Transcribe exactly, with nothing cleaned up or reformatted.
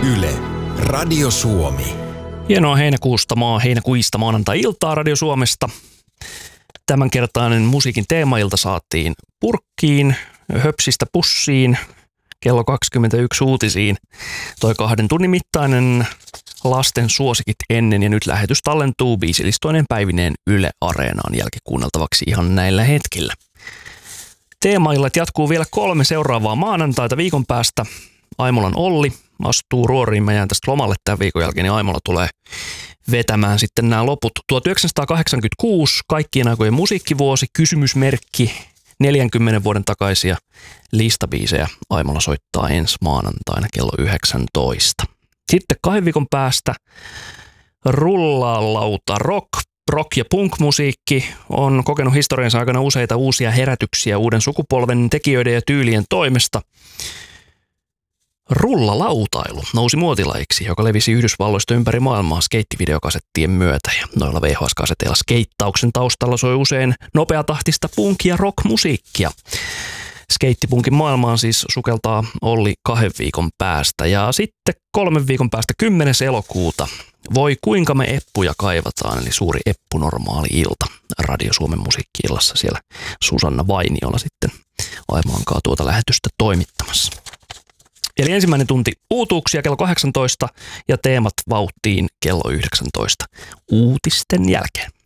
Yle, Radio Suomi. Hienoa heinäkuusta maa, heinäkuista maanantai-iltaa Radio Suomesta. Tämänkertainen musiikin teemailta saatiin purkkiin, höpsistä pussiin, kello kaksikymmentäyksi uutisiin. Toi kahden tunnin mittainen lasten suosikit ennen ja nyt lähetys tallentuu biisilistoinen päivineen Yle Areenaan jälkikuunneltavaksi ihan näillä hetkillä. Teemaillat jatkuu vielä kolme seuraavaa maanantaita viikon päästä. Aimolan Olli astuu ruoriin. Mä jään tästä lomalle tämän viikon jälkeen, niin Aimola tulee vetämään sitten nämä loput. tuhatyhdeksänsataakahdeksankymmentäkuusi, kaikkien aikojen musiikkivuosi, kysymysmerkki, neljänkymmenen vuoden takaisia listabiisejä. Aimola soittaa ensi maanantaina kello yhdeksäntoista. Sitten kahden viikon päästä rullaalauta rock. Rock- ja punk-musiikki on kokenut historiansa aikana useita uusia herätyksiä uuden sukupolven tekijöiden ja tyylien toimesta. Rullalautailu nousi muotilajiksi, joka levisi Yhdysvalloista ympäri maailmaa skeittivideokasettien myötä. Ja noilla V H S-kaseteilla skeittauksen taustalla soi usein nopeatahtista punk- ja rock-musiikkia. Skeittipunkin maailmaan siis sukeltaa Olli kahden viikon päästä. Ja sitten kolmen viikon päästä kymmenes elokuuta. Voi kuinka me eppuja kaivataan, eli suuri eppunormaali ilta Radio Suomen musiikki-illassa siellä Susanna Vainiolla sitten Aimolankaa tuota lähetystä toimittamassa. Eli ensimmäinen tunti uutuuksia kello kahdeksantoista ja teemat vauhtiin kello yhdeksäntoista uutisten jälkeen.